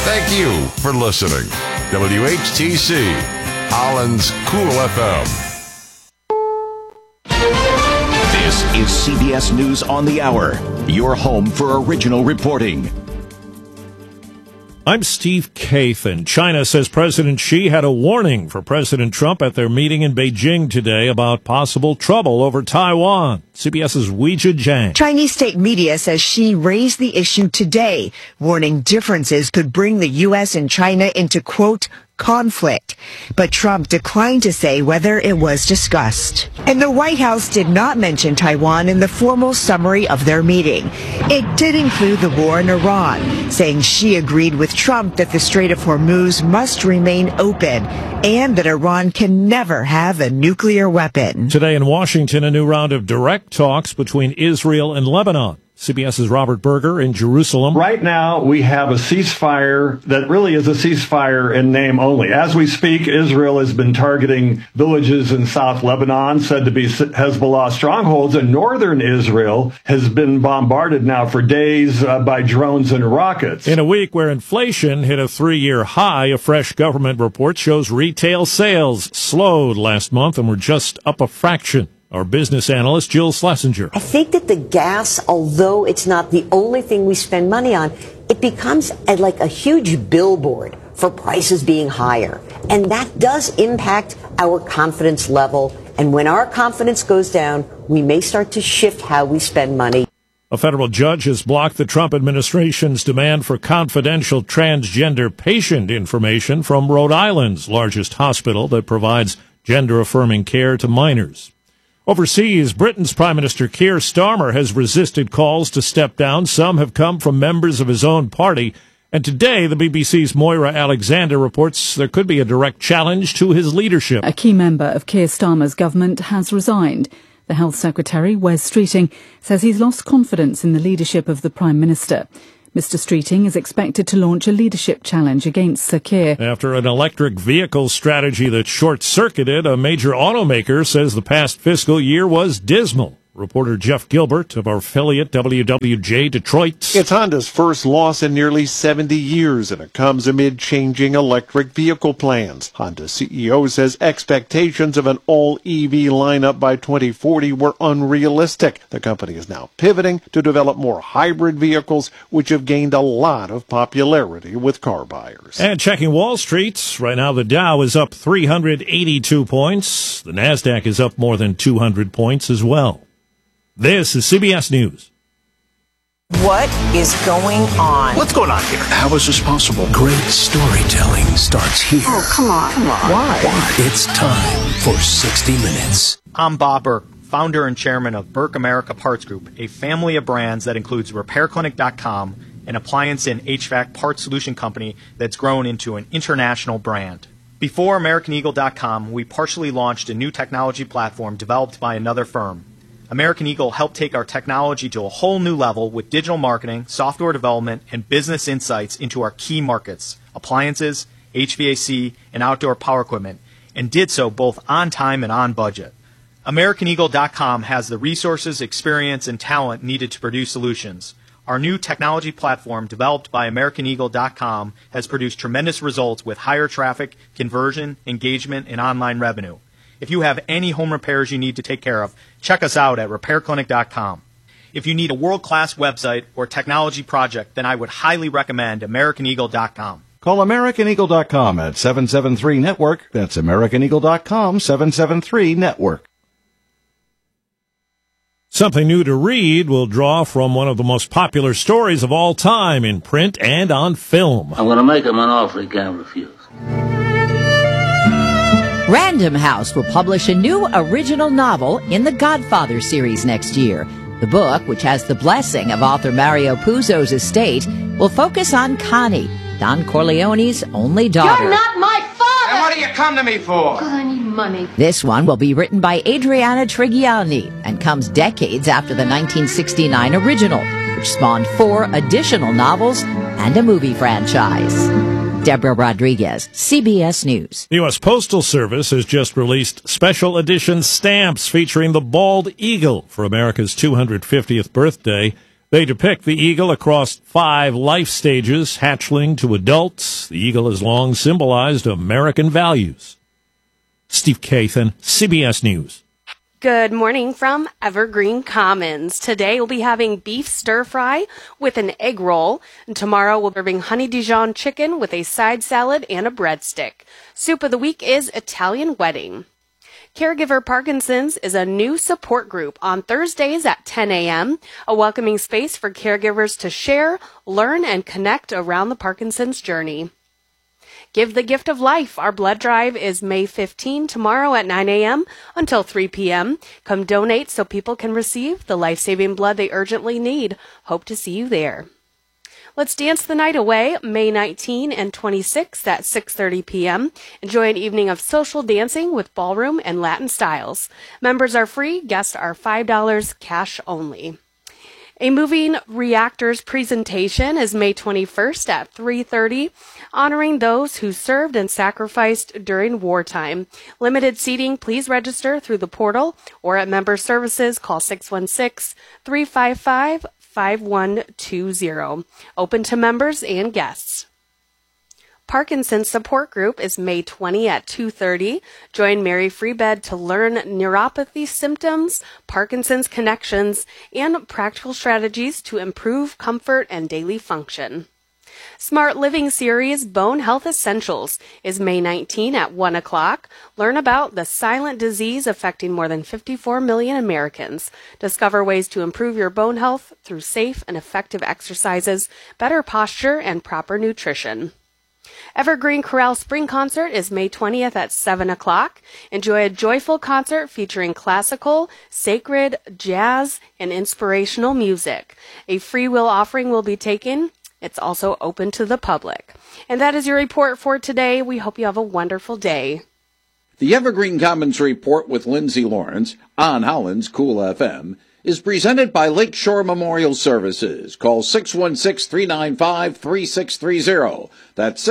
Thank you for listening. WHTC, Holland's Cool FM. This is CBS News on the Hour, your home for original reporting. I'm Steve Kathan. China says President Xi had a warning for President Trump at their meeting in Beijing today about possible trouble over Taiwan. CBS's Weijia Jiang. Chinese state media says Xi raised the issue today, warning differences could bring the U.S. and China into, quote, conflict. But Trump declined to say whether it was discussed. And the White House did not mention Taiwan in the formal summary of their meeting. It did include the war in Iran, saying Xi agreed with Trump that the Strait of Hormuz must remain open and that Iran can never have a nuclear weapon. Today in Washington, a new round of direct talks between Israel and Lebanon. CBS's Robert Berger in Jerusalem. Right now, we have a ceasefire that really is a ceasefire in name only. As we speak, Israel has been targeting villages in South Lebanon, said to be Hezbollah strongholds, and northern Israel has been bombarded now for days by drones and rockets. In a week where inflation hit a 3-year high, a fresh government report shows retail sales slowed last month and were just up a fraction. Our business analyst, Jill Schlesinger. I think that the gas, although it's not the only thing we spend money on, it becomes like a huge billboard for prices being higher. And that does impact our confidence level. And when our confidence goes down, we may start to shift how we spend money. A federal judge has blocked the Trump administration's demand for confidential transgender patient information from Rhode Island's largest hospital that provides gender-affirming care to minors. Overseas, Britain's Prime Minister Keir Starmer has resisted calls to step down. Some have come from members of his own party. And today, the BBC's Moira Alexander reports there could be a direct challenge to his leadership. A key member of Keir Starmer's government has resigned. The Health Secretary, Wes Streeting, says he's lost confidence in the leadership of the Prime Minister. Mr. Streeting is expected to launch a leadership challenge against Sir Keir. After an electric vehicle strategy that short-circuited, a major automaker says the past fiscal year was dismal. Reporter Jeff Gilbert of our affiliate WWJ Detroit. It's Honda's first loss in nearly 70 years, and it comes amid changing electric vehicle plans. Honda CEO says expectations of an all-EV lineup by 2040 were unrealistic. The company is now pivoting to develop more hybrid vehicles, which have gained a lot of popularity with car buyers. And checking Wall Street, right now the Dow is up 382 points. The NASDAQ is up more than 200 points as well. This is CBS News. What is going on? What's going on here? How is this possible? Great storytelling starts here. Oh, come on. Why? It's time for 60 Minutes. I'm Bob Burke, founder and chairman of Burke America Parts Group, a family of brands that includes RepairClinic.com, an appliance and HVAC parts solution company that's grown into an international brand. Before AmericanEagle.com, we partially launched a new technology platform developed by another firm. American Eagle helped take our technology to a whole new level with digital marketing, software development, and business insights into our key markets, appliances, HVAC, and outdoor power equipment, and did so both on time and on budget. AmericanEagle.com has the resources, experience, and talent needed to produce solutions. Our new technology platform, developed by AmericanEagle.com, has produced tremendous results with higher traffic, conversion, engagement, and online revenue. If you have any home repairs you need to take care of, check us out at RepairClinic.com. If you need a world-class website or technology project, then I would highly recommend AmericanEagle.com. Call AmericanEagle.com at 773-NETWORK. That's AmericanEagle.com, 773-NETWORK. Something new to read will draw from one of the most popular stories of all time in print and on film. I'm going to make him an offer he can't refuse. Random House will publish a new original novel in the Godfather series next year. The book, which has the blessing of author Mario Puzo's estate, will focus on Connie, Don Corleone's only daughter. You're not my father! Then what do you come to me for? Because I need money. This one will be written by Adriana Trigiani and comes decades after the 1969 original, which spawned 4 additional novels and a movie franchise. Deborah Rodriguez, CBS News. The U.S. Postal Service has just released special edition stamps featuring the bald eagle for America's 250th birthday. They depict the eagle across 5 life stages, hatchling to adults. The eagle has long symbolized American values. Steve Kathan, CBS News. Good morning from Evergreen Commons. Today we'll be having beef stir fry with an egg roll. And tomorrow we'll be serving honey Dijon chicken with a side salad and a breadstick. Soup of the week is Italian wedding. Caregiver Parkinson's is a new support group on Thursdays at 10 a.m., a welcoming space for caregivers to share, learn, and connect around the Parkinson's journey. Give the Gift of Life. Our blood drive is May 15 tomorrow at 9 a.m. until 3 p.m. Come donate so people can receive the life-saving blood they urgently need. Hope to see you there. Let's Dance the Night Away, May 19 and 26 at 6:30 p.m. Enjoy an evening of social dancing with ballroom and Latin styles. Members are free, guests are $5, cash only. A moving reactors presentation is May 21st at 3:30, honoring those who served and sacrificed during wartime. Limited seating, please register through the portal or at member services, call 616-355-5120. Open to members and guests. Parkinson's Support Group is May 20 at 2:30. Join Mary Freebed to learn neuropathy symptoms, Parkinson's connections, and practical strategies to improve comfort and daily function. Smart Living Series Bone Health Essentials is May 19 at 1 o'clock. Learn about the silent disease affecting more than 54 million Americans. Discover ways to improve your bone health through safe and effective exercises, better posture, and proper nutrition. Evergreen Chorale Spring Concert is May 20th at 7 o'clock. Enjoy a joyful concert featuring classical, sacred, jazz, and inspirational music. A free will offering will be taken. It's also open to the public. And that is your report for today. We hope you have a wonderful day. The Evergreen Commons Report with Lindsay Lawrence on Holland's Cool FM is presented by Lakeshore Memorial Services. Call 616-395-3630. That's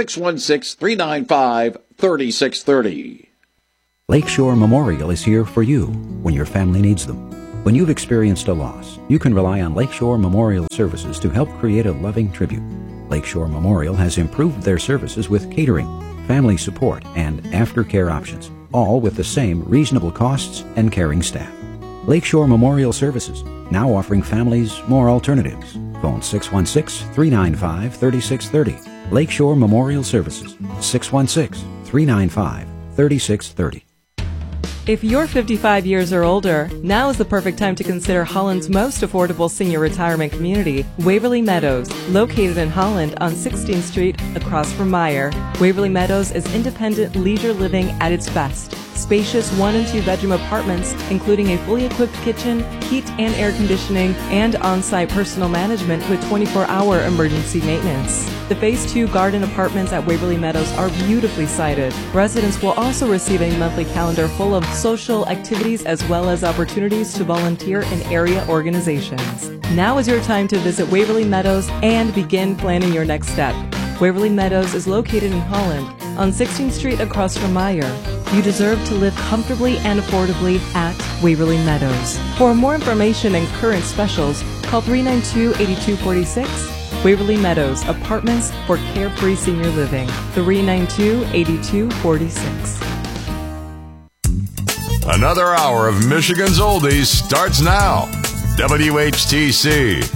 616-395-3630. Lakeshore Memorial is here for you when your family needs them. When you've experienced a loss, you can rely on Lakeshore Memorial Services to help create a loving tribute. Lakeshore Memorial has improved their services with catering, family support, and aftercare options, all with the same reasonable costs and caring staff. Lakeshore Memorial Services, now offering families more alternatives. Phone 616-395-3630. Lakeshore Memorial Services, 616-395-3630. If you're 55 years or older, now is the perfect time to consider Holland's most affordable senior retirement community, Waverly Meadows, located in Holland on 16th Street across from Meyer. Waverly Meadows is independent leisure living at its best. Spacious 1- and 2-bedroom apartments, including a fully equipped kitchen, heat and air conditioning, and on-site personal management with 24-hour emergency maintenance. The Phase 2 garden apartments at Waverly Meadows are beautifully sited. Residents will also receive a monthly calendar full of social activities as well as opportunities to volunteer in area organizations. Now is your time to visit Waverly Meadows and begin planning your next step. Waverly Meadows is located in Holland on 16th Street across from Meyer. You deserve to live comfortably and affordably at Waverly Meadows. For more information and current specials, call 392-8246. Waverly Meadows, apartments for carefree senior living. 392-8246. Another hour of Michigan's Oldies starts now. WHTC